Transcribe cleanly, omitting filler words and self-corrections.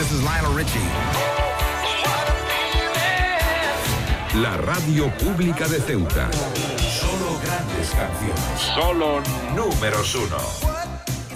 This is Lionel Richie. La radio pública de Ceuta. Solo grandes canciones. Solo números uno.